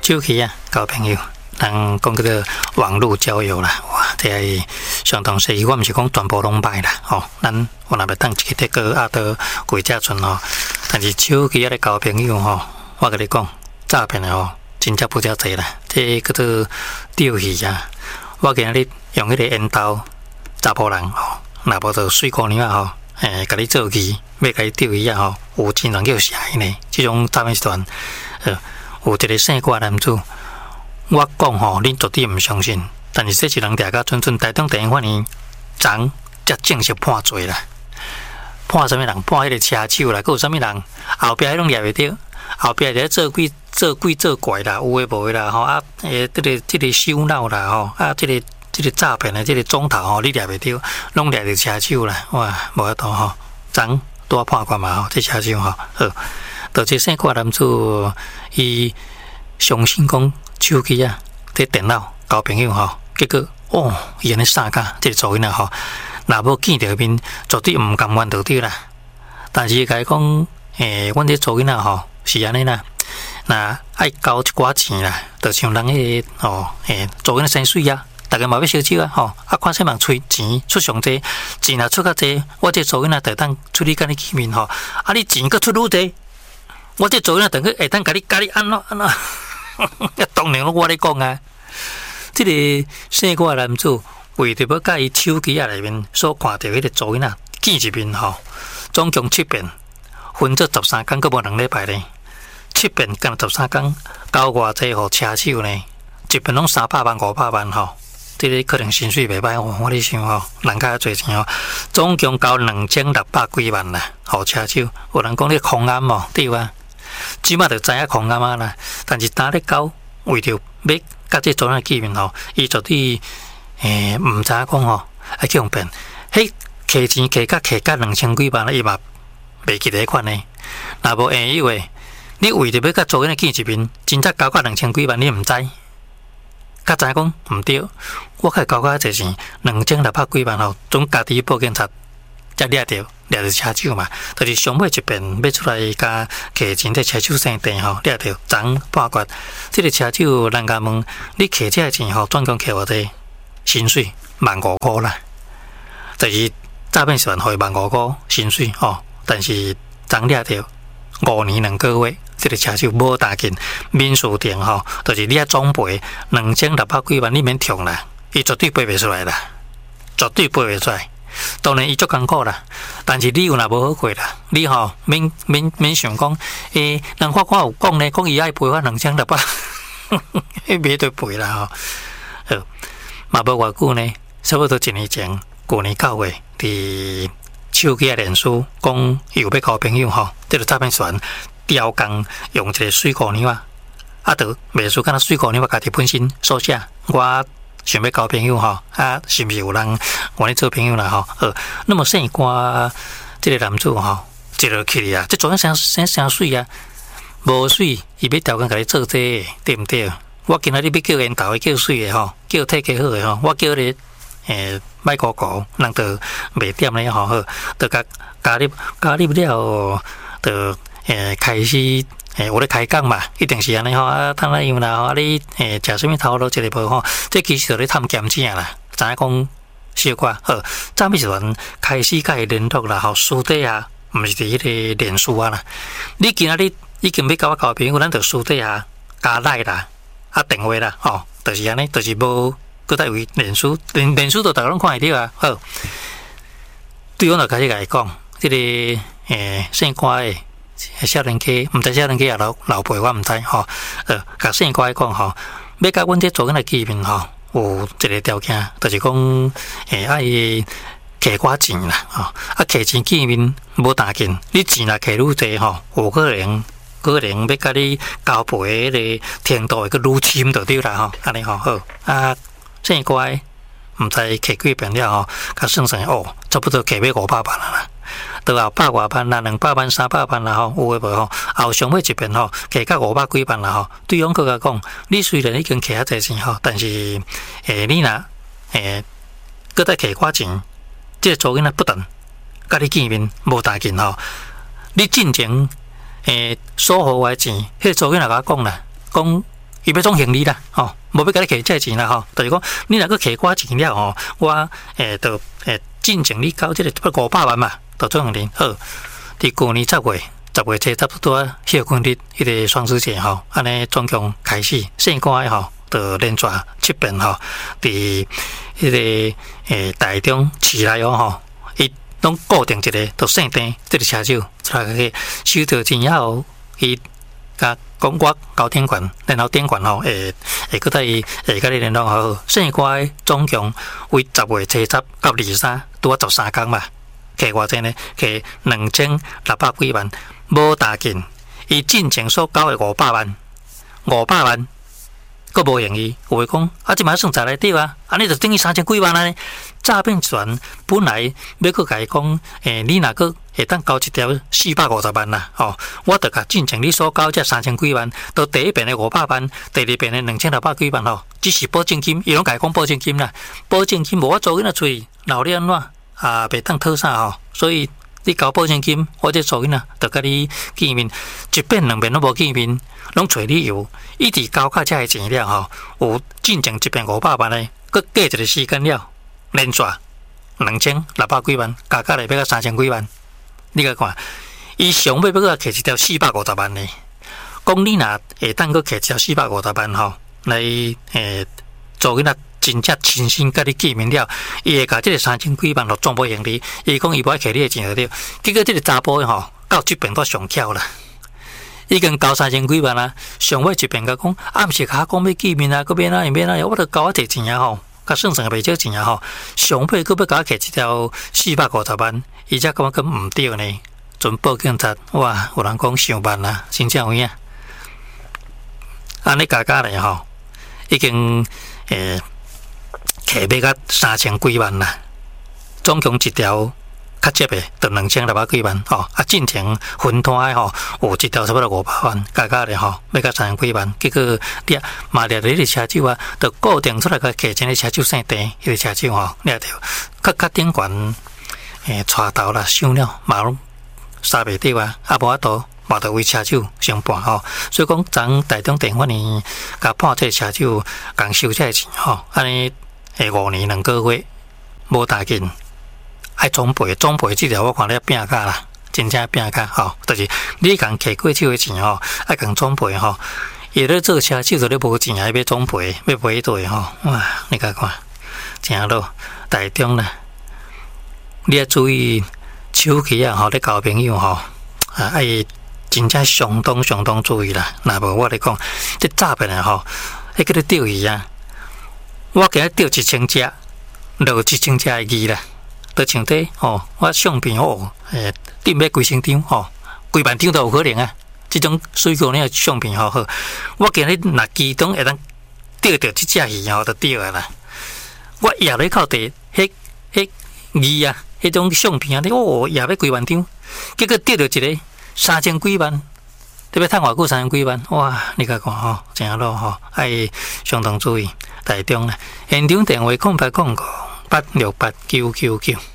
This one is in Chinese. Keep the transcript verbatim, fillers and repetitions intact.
手机啊，交朋友，人讲叫做网络交友啦，哇，这是相当适宜。我毋是讲全部拢歹啦，吼、哦，咱有若要当一个得个啊，到几只船吼，但是手机啊咧交朋友吼，我甲你讲，诈骗的吼，真正不少济啦。这叫做钓鱼啊，我今日用迄个烟斗查甫人吼，若无就水姑娘吼，诶，甲你做鱼，要甲你钓鱼啊吼，有真人叫啥呢？这种诈骗集团，呃。有一个姓郭男子，我讲吼，恁绝对毋相信。但是这是人大家准准台中地院法院昨才正式判罪啦。判什么人？判迄个车手啦，佮有啥物人？后壁迄拢抓袂着，后壁伫做鬼做鬼做怪啦，有诶无诶啦吼啊！诶，这个这个收脑啦吼啊，这个这个诈骗诶，这个总头吼，你抓袂着，拢抓着车手啦，哇，无法度吼，昨拄判官嘛吼，这车手吼，好。就这姓郭男子，伊相信讲手机啊，这电脑交朋友吼，结果哦，伊安尼傻假，这个噪音啊吼，若无见着面，绝对毋甘愿得着啦。但是伊甲伊讲，诶，阮这噪音啊吼，是安尼啦，那爱交一寡钱啦，就像人迄个哦，诶，噪音生水啊。大家嘛要烧酒啊，吼！啊，看啥人吹钱出上济，钱若出较济，我这噪音啊，就当出你甲你见面吼。啊，你钱佫出愈济。我这做呢，等于会当甲你甲你安怎安怎，当然我咧讲啊，这个姓郭男子为着要甲伊手机啊内面所看到迄个噪音啊，见一面吼，总共七遍，分做十三天，佫无两礼拜呢。七遍干十三天，交偌济互车手呢？一遍拢三百万、五百万吼，这个可能薪水袂歹哦。我咧想吼，人家侪钱吼，总共交两千六百几万啦，互车手。有人讲你空暗哦，对啊。即马就知影狂啊嘛啦，但是打咧交为着要甲这做人见面吼，伊绝对诶毋知影讲吼，爱去用骗，迄摕钱摕甲摕甲两千几万，伊嘛袂记得款呢。若无会以为你为着要甲做人见一面，真正交甲两千几万，你毋知？甲知影讲毋对，我甲交甲侪钱两千六百几万吼，总家己报警察。才掠着掠着车手嘛，就是上尾一遍要出来甲摕钱在车手生地吼，掠着昨判决，这个车手人家问你摕这钱吼，总共摕偌济？薪水万五箍啦，就是诈骗集团互万五箍薪水吼，但是昨掠着五年两个月，这个车手无打紧，民事庭吼，就是你啊总赔两千六百几万，你免痛啦，伊绝对赔袂出来啦，绝对赔袂出来。当然，伊足艰苦啦，但是你有若无好过啦，你吼免免免想讲，诶，人法官有讲呢，讲伊爱赔我两千六百，迄袂得赔啦吼。好，嘛无偌久呢，差不多一年前，旧年九月，伫手机啊脸书讲又要交朋友吼，这个诈骗集团雕工用一个水姑娘啊，啊，就袂输敢若水姑娘家己本身所写我。想要交朋友吼，啊，是毋是有人愿意做朋友啦吼？呃，那么姓郭这个男子吼，一落去啊，这做啥啥啥水啊？无水，伊要条件甲你做这，对毋对？我今仔日要叫烟头，叫水的吼，叫体格好的吼，我叫你诶，卖高高，人就袂点咧吼好，就甲加入加入了，就诶开始。诶，我咧开讲嘛，一定是安尼吼啊，当然样啦吼，啊你诶食啥物头路一个无吼，这其实就咧探咸钱啦。知影讲小可好，诈骗集团开始甲伊联络啦，吼，私底下毋是伫迄个脸书啊啦。你今仔日已经要甲我交朋友，咱就私底下加赖啦，啊电话啦，吼，就是安尼，就是无搁再为脸书，脸脸书都逐个拢看会着啊。好，对方就开始甲伊讲，即、这个诶姓郭诶。少年家，毋知少年家也老老辈，我毋知吼。呃，甲姓郭讲吼，要甲阮这做緊来见面吼，有一个条件，就是讲，诶，爱摕寡錢啦，吼，啊，摕錢見面無打緊，你錢若摕愈濟吼，有可能可能要甲你交陪迄個程度會個愈深就對啦吼，安尼吼好，啊，姓郭毋知摕幾遍了吼，甲算算哦，差不多摕要五百萬啦。都后百外万啦，两百万、三百万啦吼，有诶无吼？后上尾一遍吼，摕到五百几万啦吼。对方佫甲讲，你虽然已經摕遐濟錢吼，但是誒你若誒佫再摕寡錢，即個做囡仔不等，甲你見面無大緊吼。你進前誒所付我誒錢，迄個做囡仔甲我講啦，講伊要总行李啦，吼、哦，无要甲你摕这钱啦，吼、哦，就是讲你若个摕我钱了吼，我诶，就诶进前你交这个五百万嘛，就总行李好。伫旧年十月。十月初差不多休困日，迄个双十节吼，安尼总共开始圣歌吼，就连续七遍吼，伫迄个诶台中市内哦吼，伊拢固定一个就圣诞即个车手，来个收到钱以后，伊甲讲我交点权，然后点权吼，会会搁再会甲你联络好。圣歌总共为十月初十到二十三，拄啊十三天嘛，摕偌济呢？摕两千六百几万。无大紧，伊进前所交的五百万，五百万，佫无盈余。有诶讲，啊，即摆算十来对啊，安尼就等于三千几万啊！诈骗船本来要佫甲伊讲，诶、欸，你若佫会当交一条四百五十万啦，吼、哦，我着甲进前你所交这三千几万，到第一遍的五百万，第二遍的两千六百几万吼，只是保证金，伊拢甲伊讲保证金啦，保证金无我做囡仔出去，闹你安怎啊？袂当讨啥吼，所以。你交保证金，我这做囡仔，就甲你见面，一遍两遍拢无见面，拢找理由，一直交到遮个钱了吼，有进前一遍五百万嘞，佮过一个时间了，连续两千六百几万，加加来要到三千几万，你甲看，伊上尾要佮摕一条四百五十万嘞，讲你若会当佮摕一条四百五十万吼，来诶做囡仔。真正亲身甲你见面了，伊会甲即个三千几万就全部用你。伊讲伊无爱摕你的钱就对。结果即个查甫吼，到即边都上巧啦，已经交三千几万啦。上尾一边甲讲，啊，毋是甲讲要见面啊，搁免啊，免啊，我都交我摕钱啊吼，甲算算袂少钱啊吼。上尾搁要甲我摕一条四百五十万，伊才感觉讲毋对呢。准报警察，哇，有人讲上万啦，真正有影。安尼加加咧吼，已经诶。摕要到三千几万啦，总共一条较接的，就两千六百几万吼。啊，进前分摊的吼，有一条差不多五百万，加加咧吼，要到三千几万。结果掠嘛掠着迄个车手啊，就固定出来个摕钱的车手姓陈，迄个车手吼掠着，较较顶悬诶，带头啦，伤了嘛拢杀袂掉啊，啊无法度。嘛，着为车手相伴吼，所以讲，昨台中电法院甲判这车手共收这钱吼，安尼诶五年两个月无大紧，爱总赔总赔这条我看了拼价啦，真正拼价吼，就是你共摕过手的钱吼，爱共总赔吼，伊咧做车手就咧无钱，还要总赔，要赔对吼，哇，你甲看，真咯，台中啦，你要注意手机啊吼，咧交朋友吼，啊爱。真正相当相当注意啦！若无我来讲，这诈骗的吼，迄个咧钓鱼啊，我今日钓一千只，落一千只的鱼啦，都像这吼，我相片哦，诶，订买几千张吼，几万张都有可能啊！这种水果呢相片好好，我今日若机动会当钓到这只鱼吼，就钓啊啦！我夜咧靠地，迄迄鱼啊，迄种相片啊，你哦夜要几万张，结果钓到一个。三千几万，特别趁偌久三千几万，哇！你甲看吼，真咯吼，爱相当注意。台中咧，现场电话空八空五八六八九九九。